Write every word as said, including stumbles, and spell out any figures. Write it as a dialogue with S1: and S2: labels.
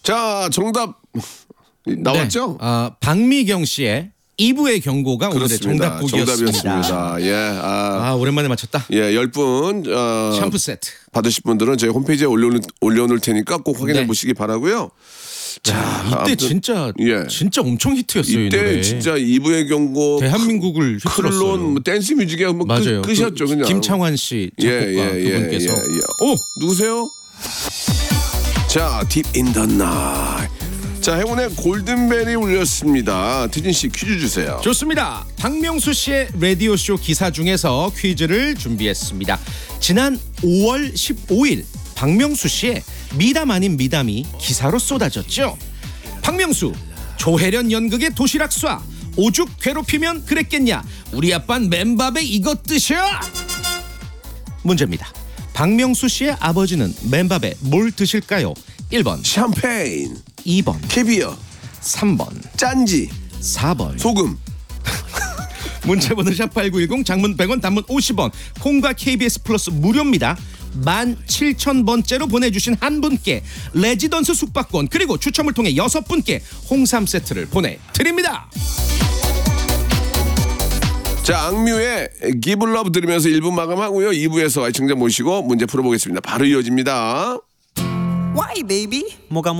S1: 자, 정답 나왔죠?
S2: 네. 아, 박미경 씨의 이 부의 경고가
S1: 그렇습니다.
S2: 오늘의 정답곡이었습니다.
S1: 정답이었습니다. 예, 아,
S2: 아, 오랜만에 맞췄다.
S1: 예, 열 분 어,
S2: 샴푸 세트.
S1: 받으실 분들은 저희 홈페이지에 올려놓을, 올려놓을 테니까 꼭 확인해
S2: 네.
S1: 보시기 바라고요.
S2: 자, 이때
S1: 아무튼,
S2: 진짜
S1: 예.
S2: 진짜 엄청 히트였어요. 이
S1: 이때
S2: 노래.
S1: 진짜 이 부의 경고,
S2: 대한민국을 휘둘렀어요.
S1: 클론, 뭐 댄스 뮤직의 뭐
S2: 맞아요.
S1: 끝, 끝이었죠,
S2: 그
S1: 그냥.
S2: 김창완 씨 작곡가
S1: 예, 예, 예,
S2: 그분께서.
S1: 예, 예. 오, 누구세요? 자, Deep in the Night. 자, 행운의 골든벨이 울렸습니다. 태진 씨 퀴즈 주세요.
S2: 좋습니다. 박명수 씨의 라디오쇼 기사 중에서 퀴즈를 준비했습니다. 지난 오월 십오일 박명수 씨의 미담 아닌 미담이 기사로 쏟아졌죠. 박명수, 조혜련 연극의 도시락 쏴. 오죽 괴롭히면 그랬겠냐. 우리 아빤 맨밥에 이것 드셔. 문제입니다. 박명수 씨의 아버지는 맨밥에 뭘 드실까요? 일 번
S1: 샴페인,
S2: 이 번
S1: 캐비어,
S2: 삼 번
S1: 짠지,
S2: 사 번
S1: 소금.
S2: 문자번호 샵팔구일공 장문 백 원 단문 오십 원 콩과 케이비에스 플러스 무료입니다. 만 칠천 번째로 보내주신 한 분께 레지던스 숙박권 그리고 추첨을 통해 여섯 분께 홍삼 세트를 보내드립니다.
S1: 자, 악뮤의 Give Love 들으면서 일 부 마감하고요. 이 부에서 애청자 모시고 문제 풀어보겠습니다. 바로 이어집니다.
S3: Why baby? 뭐가